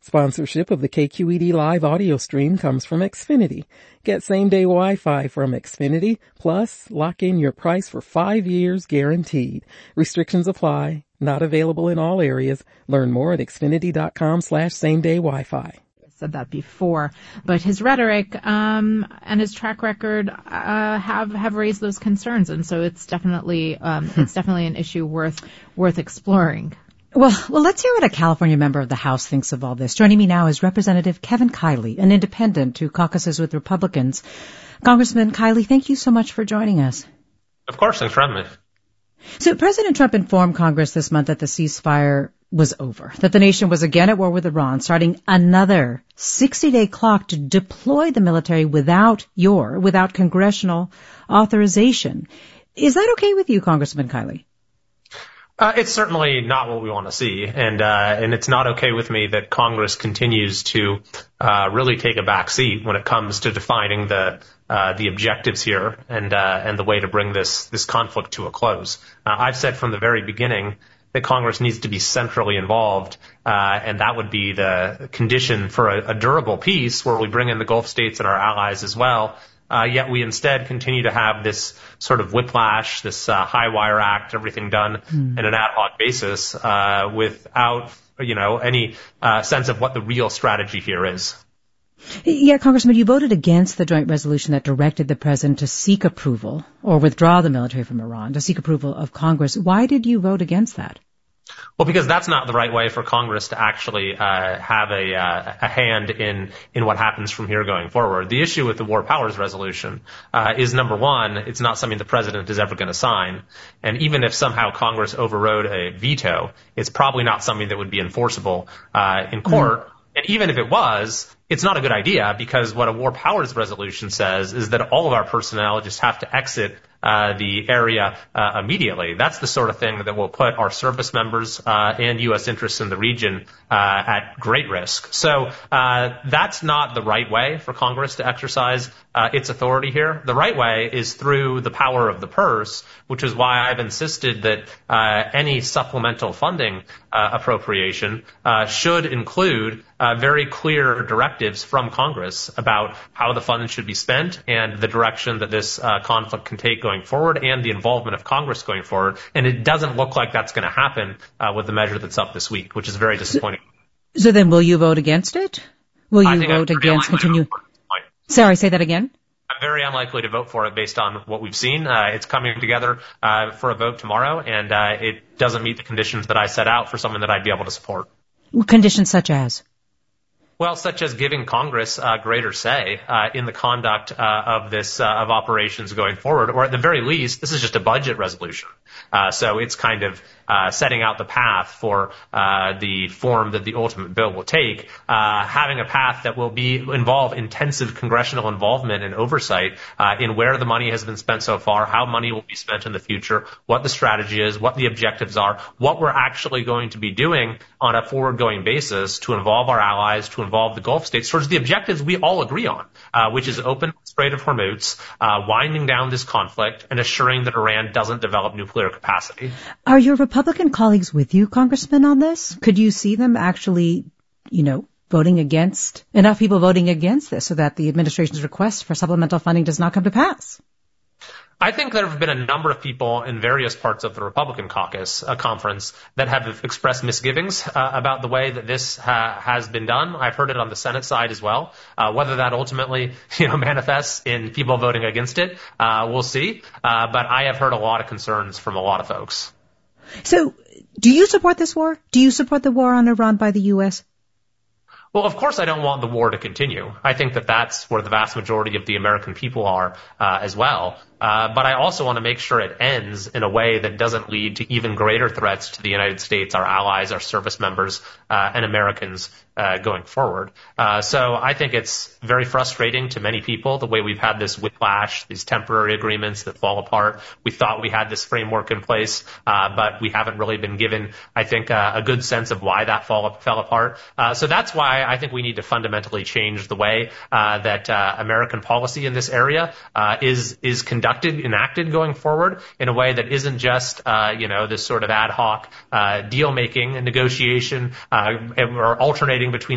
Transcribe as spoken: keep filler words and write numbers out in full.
Sponsorship of the K Q E D Live audio stream comes from Xfinity. Get same-day Wi-Fi from Xfinity, plus lock in your price for five years guaranteed. Restrictions apply. Not available in all areas. Learn more at xfinity.com slash same-day Wi-Fi. Said that before, but his rhetoric um, and his track record uh, have have raised those concerns, and so it's definitely um, it's definitely an issue worth worth exploring. Well, well, let's hear what a California member of the House thinks of all this. Joining me now is Representative Kevin Kiley, an independent who caucuses with Republicans. Congressman Kiley, thank you so much for joining us. Of course, thanks for having me. So President Trump informed Congress this month that the ceasefire was over, that the nation was again at war with Iran, starting another sixty-day clock to deploy the military without your, without congressional authorization. Is that okay with you, Congressman Kiley? Uh, it's certainly not what we want to see, and uh, and it's not okay with me that Congress continues to uh, really take a back seat when it comes to defining the uh, the objectives here and uh, and the way to bring this this conflict to a close. Uh, I've said from the very beginning that Congress needs to be centrally involved, uh, and that would be the condition for a, a durable peace where we bring in the Gulf states and our allies as well. Uh, yet we instead continue to have this sort of whiplash, this uh, high wire act, everything done mm. in an ad hoc basis, uh, without, you know, any uh, sense of what the real strategy here is. Yeah, Congressman, you voted against the joint resolution that directed the president to seek approval or withdraw the military from Iran, to seek approval of Congress. Why did you vote against that? Well, because that's not the right way for Congress to actually uh, have a, uh, a hand in in what happens from here going forward. The issue with the War Powers Resolution uh, is, number one, it's not something the president is ever going to sign. And even if somehow Congress overrode a veto, it's probably not something that would be enforceable uh, in court. Mm. And even if it was, it's not a good idea, because what a War Powers Resolution says is that all of our personnel just have to exit uh, the area uh, immediately. That's the sort of thing that will put our service members uh, and U S interests in the region uh, at great risk. So uh, that's not the right way for Congress to exercise uh, its authority here. The right way is through the power of the purse, which is why I've insisted that uh, any supplemental funding uh, appropriation uh, should include uh, very clear directives from Congress about how the funds should be spent and the direction that this uh, conflict can take going forward and the involvement of Congress going forward. And it doesn't look like that's going to happen uh, with the measure that's up this week, which is very disappointing. So, so then will you vote against it? Will you vote against continue? Sorry, say that again. I'm very unlikely to vote for it based on what we've seen. Uh, it's coming together uh, for a vote tomorrow, and uh, it doesn't meet the conditions that I set out for someone that I'd be able to support. Conditions such as? Well, such as giving Congress uh, greater say uh, in the conduct uh, of this uh, of operations going forward, or at the very least, this is just a budget resolution. Uh, so it's kind of uh, setting out the path for uh, the form that the ultimate bill will take, uh, having a path that will be involve intensive congressional involvement and oversight uh, in where the money has been spent so far, how money will be spent in the future, what the strategy is, what the objectives are, what we're actually going to be doing on a forward-going basis to involve our allies, to involve the Gulf states towards the objectives we all agree on, uh, which is open Strait of Hormuz, uh, winding down this conflict, and assuring that Iran doesn't develop nuclear capacity. Are your Republican colleagues with you, Congressman, on this? Could you see them actually, you know, voting against, enough people voting against this so that the administration's request for supplemental funding does not come to pass? I think there have been a number of people in various parts of the Republican caucus uh, conference that have expressed misgivings uh, about the way that this ha- has been done. I've heard it on the Senate side as well. Uh, whether that ultimately, you know, manifests in people voting against it, uh, we'll see. Uh, but I have heard a lot of concerns from a lot of folks. So, do you support this war? Do you support the war on Iran by the U S? Well, of course I don't want the war to continue. I think that that's where the vast majority of the American people are uh, as well. Uh, but I also want to make sure it ends in a way that doesn't lead to even greater threats to the United States, our allies, our service members, uh, and Americans uh, going forward. Uh, so I think it's very frustrating to many people the way we've had this whiplash, these temporary agreements that fall apart. We thought we had this framework in place, uh, but we haven't really been given, I think, uh, a good sense of why that fall, fell apart. Uh, so that's why I think we need to fundamentally change the way uh, that uh, American policy in this area uh, is is conducted. enacted going forward in a way that isn't just, uh, you know, this sort of ad hoc uh, deal making and negotiation uh, or alternating between